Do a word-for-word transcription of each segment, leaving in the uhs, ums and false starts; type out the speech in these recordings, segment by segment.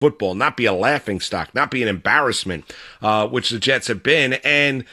football, not be a laughingstock, not be an embarrassment, uh, which the Jets have been. And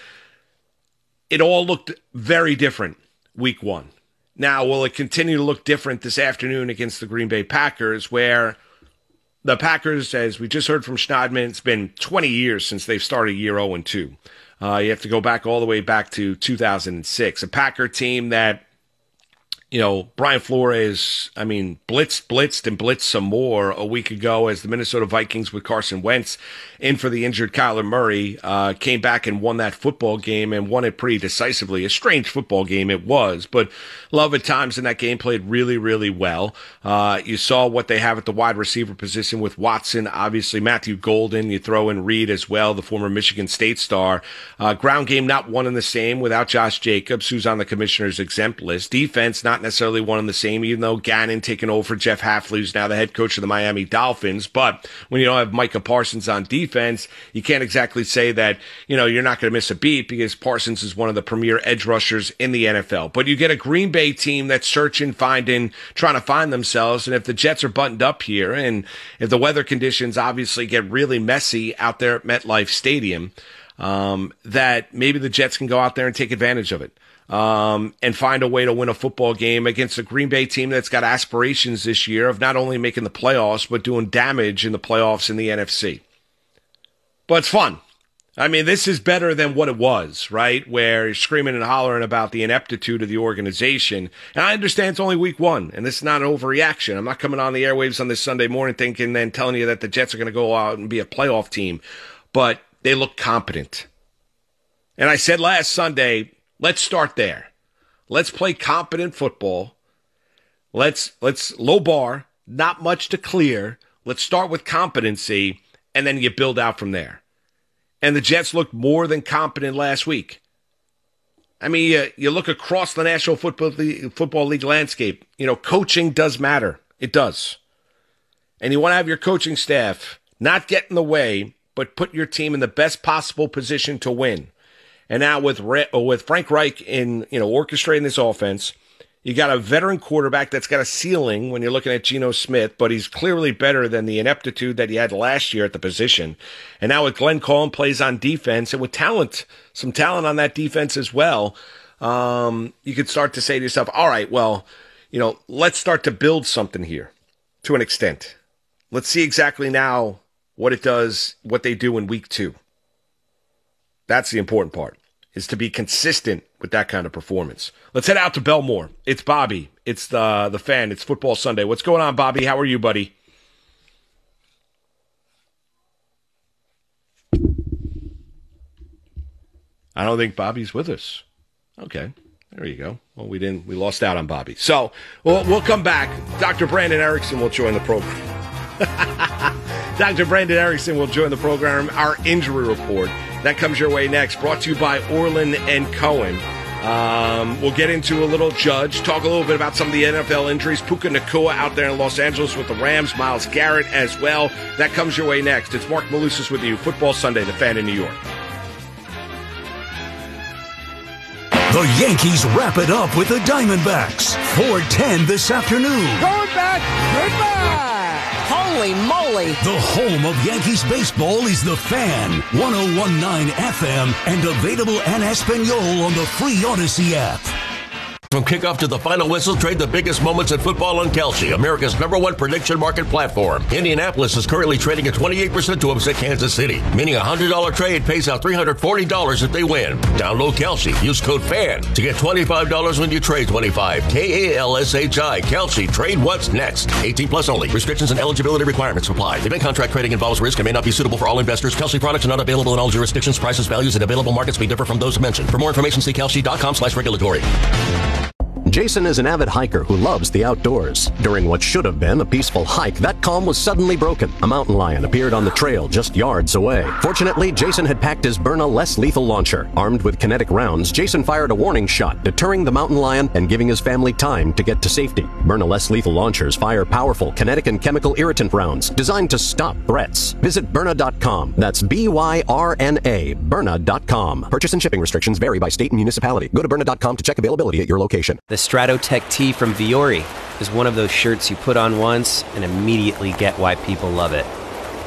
it all looked very different week one. Now, will it continue to look different this afternoon against the Green Bay Packers, where the Packers, as we just heard from Schneidman, it's been twenty years since they've started year oh and two. Uh, you have to go back all the way back to two thousand six. A Packer team that, you know, Brian Flores, I mean, blitzed, blitzed, and blitzed some more a week ago as the Minnesota Vikings with Carson Wentz in for the injured Kyler Murray uh, came back and won that football game and won it pretty decisively. A strange football game it was, but Love at times in that game played really, really well. Uh, you saw what they have at the wide receiver position with Watson, obviously Matthew Golden. You throw in Reed as well, the former Michigan State star. Uh, ground game not one and the same without Josh Jacobs, who's on the commissioner's exempt list. Defense not necessarily one and the same, even though Gannon taking over for Jeff Hafley, who's now the head coach of the Miami Dolphins. But when you don't have Micah Parsons on defense, you can't exactly say that, you know, you're not going to miss a beat, because Parsons is one of the premier edge rushers in the N F L. But you get a Green Bay team that's searching, finding, trying to find themselves. And if the Jets are buttoned up here, and if the weather conditions obviously get really messy out there at MetLife Stadium, um, that maybe the Jets can go out there and take advantage of it. Um, and find a way to win a football game against a Green Bay team that's got aspirations this year of not only making the playoffs, but doing damage in the playoffs in the N F C. But it's fun. I mean, this is better than what it was, right? Where you're screaming and hollering about the ineptitude of the organization. And I understand it's only week one, and this is not an overreaction. I'm not coming on the airwaves on this Sunday morning thinking and telling you that the Jets are going to go out and be a playoff team. But they look competent. And I said last Sunday, let's start there. Let's play competent football. Let's let's low bar, not much to clear. Let's start with competency, and then you build out from there. And the Jets looked more than competent last week. I mean, you, you look across the National Football League, Football League landscape. You know, coaching does matter. It does. And you want to have your coaching staff not get in the way, but put your team in the best possible position to win. And now with with Frank Reich in, you know, orchestrating this offense, you got a veteran quarterback that's got a ceiling when you're looking at Geno Smith, but he's clearly better than the ineptitude that he had last year at the position. And now with Glenn Cohen plays on defense, and with talent, some talent on that defense as well, um, you could start to say to yourself, all right, well, you know, let's start to build something here to an extent. Let's see exactly now what it does, what they do in week two. That's the important part, is to be consistent with that kind of performance. Let's head out to Belmore. It's Bobby. It's the the fan. It's Football Sunday. What's going on, Bobby? How are you, buddy? I don't think Bobby's with us. Okay, there you go. Well, we didn't. We lost out on Bobby. So we'll, we'll come back. Doctor Brandon Erickson will join the program. Doctor Brandon Erickson will join the program. Our injury report. That comes your way next. Brought to you by Orland and Cohen. Um, we'll get into a little Judge, talk a little bit about some of the N F L injuries. Puka Nacua out there in Los Angeles with the Rams. Myles Garrett as well. That comes your way next. It's Mark Malusis with you. Football Sunday, the Fan in New York. The Yankees wrap it up with the Diamondbacks. four ten this afternoon. Going back. Goodbye. Holy moly. The home of Yankees baseball is the Fan. one oh one point nine F M and available en Espanol on the free Odyssey app. From kickoff to the final whistle, trade the biggest moments in football on Kalshi, America's number one prediction market platform. Indianapolis is currently trading at twenty-eight percent to upset Kansas City, meaning a one hundred dollars trade pays out three hundred forty dollars if they win. Download Kalshi. Use code FAN to get twenty-five dollars when you trade twenty-five. K A L S H I. Kalshi. Trade what's next. eighteen plus only. Restrictions and eligibility requirements apply. Event contract trading involves risk and may not be suitable for all investors. Kalshi products are not available in all jurisdictions. Prices, values, and available markets may differ from those mentioned. For more information, see kalshi.com slash regulatory. Jason is an avid hiker who loves the outdoors. During what should have been a peaceful hike, that calm was suddenly broken. A mountain lion appeared on the trail just yards away. Fortunately, Jason had packed his Byrna less lethal launcher. Armed with kinetic rounds, Jason fired a warning shot, deterring the mountain lion and giving his family time to get to safety. Byrna less lethal launchers fire powerful kinetic and chemical irritant rounds designed to stop threats. Visit Byrna dot com. That's B Y R N A, Byrna dot com. Purchase and shipping restrictions vary by state and municipality. Go to Byrna dot com to check availability at your location. The Stratotech tee from Viore is one of those shirts you put on once and immediately get why people love it.